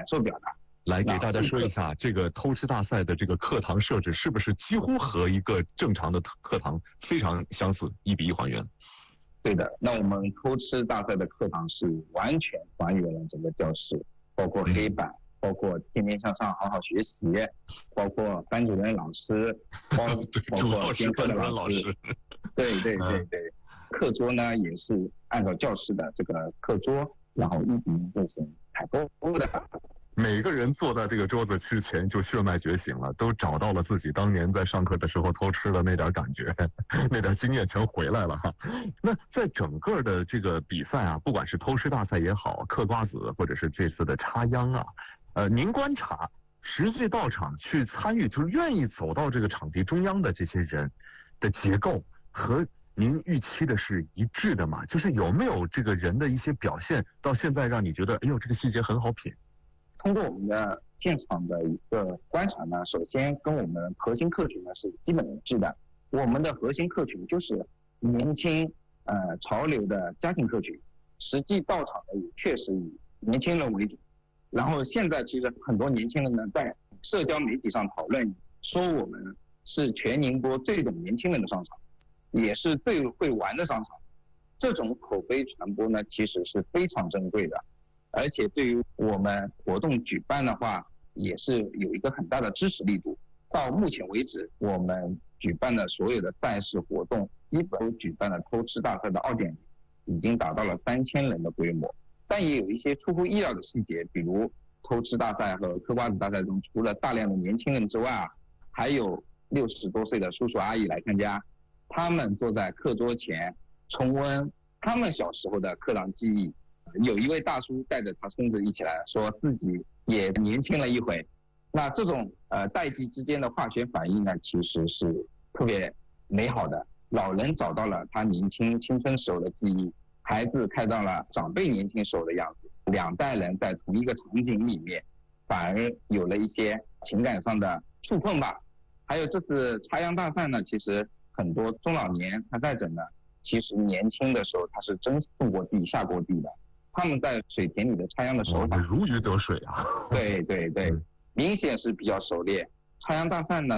受表达。 来给大家说一下，这个偷吃大赛的这个课堂设置是不是几乎和一个正常的课堂非常相似，1比1还原？ 对的，那我们偷吃大赛的课堂是完全还原了整个教室，包括黑板，包括天天向上好好学习，包括班主任老师，包括监课的老师。对，课桌呢也是按照教室的这个课桌，然后1比1进行采购的。 每个人坐在这个桌子之前就血脉觉醒了，都找到了自己当年在上课的时候偷吃的那点感觉，那点经验全回来了哈。那在整个的这个比赛啊，不管是偷吃大赛也好，嗑瓜子或者是这次的插秧啊，您观察实际到场去参与，就是愿意走到这个场地中央的这些人的结构和您预期的是一致的吗？就是有没有这个人的一些表现到现在让你觉得，哎呦，这个细节很好品？ 通过我们的现场的一个观察呢，首先跟我们核心客群呢是基本一致的。我们的核心客群就是年轻潮流的家庭客群，实际到场的也确实以年轻人为主。然后现在其实很多年轻人呢在社交媒体上讨论，说我们是全宁波最懂年轻人的商场，也是最会玩的商场。这种口碑传播呢其实是非常珍贵的。而且对于我们活动举办的话，也是有一个很大的支持力度。到目前为止，我们举办的所有的赛事活动，基本都举办了偷吃大赛的2.0，已经达到了3000人的规模。但也有一些出乎意料的细节，比如偷吃大赛和嗑瓜子大赛中，除了大量的年轻人之外啊，还有60多岁的叔叔阿姨来参加。他们坐在课桌前，重温他们小时候的课堂记忆。有一位大叔带着他孙子一起来，说自己也年轻了一回。那这种代际之间的化学反应呢，其实是特别美好的。老人找到了他年轻青春时候的记忆，孩子看到了长辈年轻时候的样子，2代人在同一个场景里面，反而有了一些情感上的触碰吧。还有这次插秧大赛呢，其实很多中老年参赛者呢，其实年轻的时候他是真种过地下过地的。他们在水田里的插秧的手法如鱼得水啊。 对，明显是比较熟练。插秧大赛呢